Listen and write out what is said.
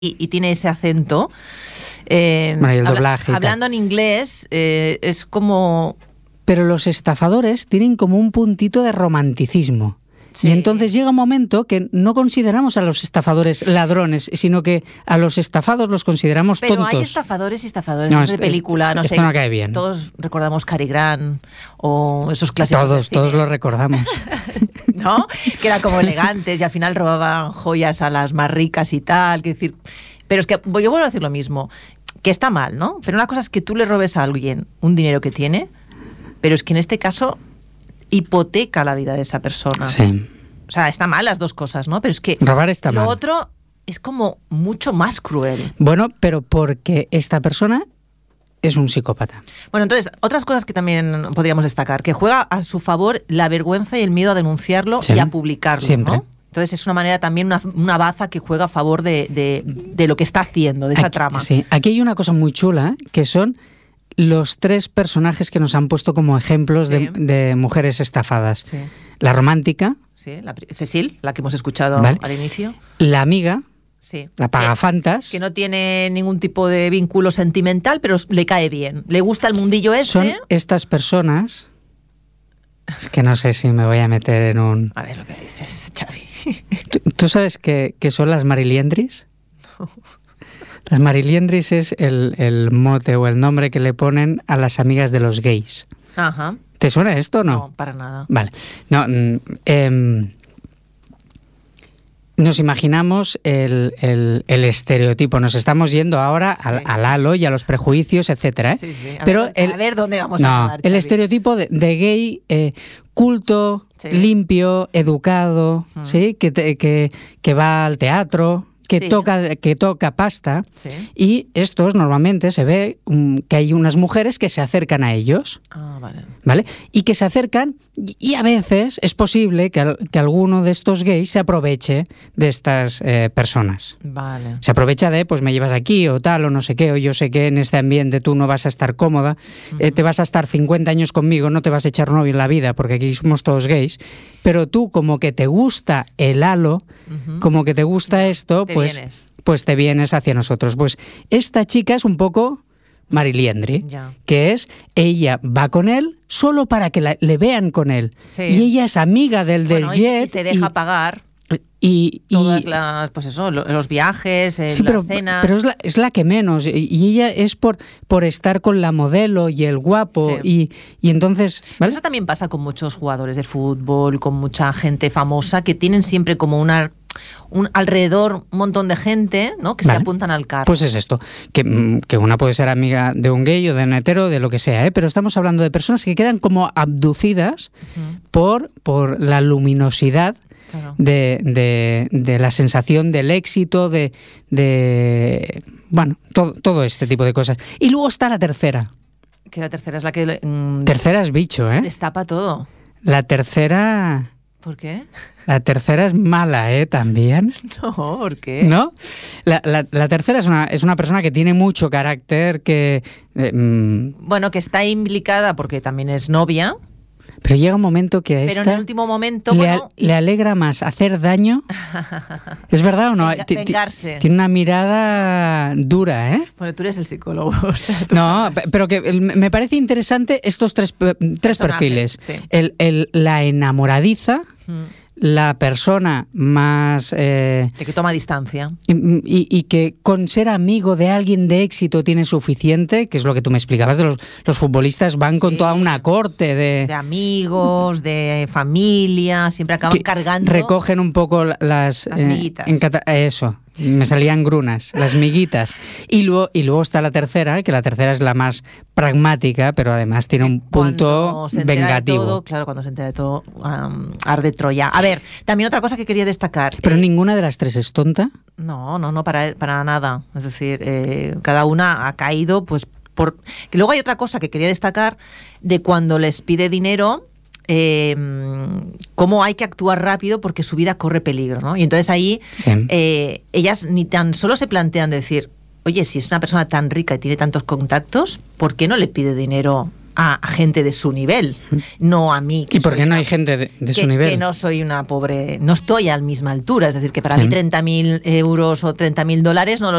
y tiene ese acento. Bueno, y el doblaje. Hablando en inglés, es como... Pero los estafadores tienen como un puntito de romanticismo. Sí. Y entonces llega un momento que no consideramos a los estafadores ladrones, sino que a los estafados los consideramos tontos. Pero hay estafadores y estafadores, No, de película, no sé. Esto no cae bien. Todos recordamos Cary Grant o esos clásicos. Todos lo recordamos. ¿No? Que eran como elegantes y al final robaban joyas a las más ricas y tal. Que decir, pero es que yo vuelvo a decir lo mismo, que está mal, ¿no? Pero una cosa es que tú le robes a alguien un dinero que tiene, pero es que en este caso hipoteca la vida de esa persona. Sí. O sea, está mal las dos cosas, ¿no? Pero es que robar está mal. Lo otro es como mucho más cruel. Bueno, pero porque esta persona es un psicópata. Bueno, entonces, otras cosas que también podríamos destacar, que juega a su favor la vergüenza y el miedo a denunciarlo y a publicarlo, siempre. ¿no? Entonces es una manera también, una baza que juega a favor de lo que está haciendo, de esa trama. Sí, aquí hay una cosa muy chula, que son los 3 personajes que nos han puesto como ejemplos de mujeres estafadas. Sí. La romántica. Sí, Cecil, la que hemos escuchado al inicio. La amiga. Sí. La pagafantas. Que no tiene ningún tipo de vínculo sentimental, pero le cae bien. Le gusta el mundillo este. Son estas personas... Es que no sé si me voy a meter en un... A ver lo que dices, Xavi. ¿Tú sabes qué son las mariliendris? No. Las mariliendris es el mote o el nombre que le ponen a las amigas de los gays. Ajá. ¿Te suena esto o no? No, para nada. Vale. No, nos imaginamos el estereotipo. Nos estamos yendo ahora al halo y a los prejuicios, etcétera, ¿eh? Sí, sí. A Pero ver dónde vamos a hablar, el Xavi. estereotipo de gay culto, limpio, educado, ¿sí? Que va al teatro, que toca pasta. Sí. Y estos normalmente se ve que hay unas mujeres que se acercan a ellos. Ah, vale. ¿Vale? Y que se acercan y a veces es posible que alguno de estos gays se aproveche de estas personas. Vale. Se aprovecha de, pues me llevas aquí o tal o no sé qué, o yo sé que en este ambiente tú no vas a estar cómoda, te vas a estar 50 años conmigo, no te vas a echar novio en la vida porque aquí somos todos gays, pero tú como que te gusta el halo, como que te gusta esto, pues te vienes hacia nosotros. Pues esta chica es un poco... Mariliendri, que es, ella va con él solo para que le vean con él. Sí. Y ella es amiga del jet. Y se deja pagar todas las, pues eso, los viajes, las cenas. Pero es la que menos. Y ella es por estar con la modelo y el guapo. Sí. Y entonces... ¿vale? Eso también pasa con muchos jugadores de fútbol, con mucha gente famosa, que tienen siempre como alrededor un montón de gente, ¿no? Que se apuntan al carro. Pues es esto, que una puede ser amiga de un gay o de un hetero, de lo que sea, ¿eh? Pero estamos hablando de personas que quedan como abducidas por la luminosidad de la sensación del éxito, bueno, todo este tipo de cosas. Y luego está la tercera. Que la tercera es la que... tercera es bicho, ¿eh? Destapa todo. La tercera... ¿Por qué? La tercera es mala, ¿eh? También. No, ¿por qué? ¿No? La tercera es una persona que tiene mucho carácter, que... Bueno, que está implicada porque también es novia. Pero llega un momento que a esta... Pero en el último momento... le alegra más hacer daño. ¿Es verdad o no? Vengarse. Tiene una mirada dura, ¿eh? Bueno, tú eres el psicólogo. No, pero que me parece interesante estos tres perfiles. Sí. La enamoradiza, la persona más... que toma distancia. Y que con ser amigo de alguien de éxito tiene suficiente, que es lo que tú me explicabas, de los futbolistas van con toda una corte de amigos, de familia, siempre acaban cargando... Recogen un poco las miguitas. Eso, me salían grunas, las miguitas. Y luego está la tercera, que la tercera es la más pragmática, pero además tiene un punto vengativo. Cuando se entera de todo, arde Troya. A ver, también otra cosa que quería destacar. ¿Pero ninguna de las tres es tonta? No, para nada. Es decir, cada una ha caído, pues, que luego hay otra cosa que quería destacar, de cuando les pide dinero... cómo hay que actuar rápido porque su vida corre peligro, ¿no? Y entonces ahí ellas ni tan solo se plantean decir, oye, si es una persona tan rica y tiene tantos contactos, ¿por qué no le pide dinero a gente de su nivel, no a mí. ¿Y por qué no hay gente de su nivel? Que no soy una pobre, no estoy a la misma altura, es decir, que para mí 30.000 euros o $30.000 no los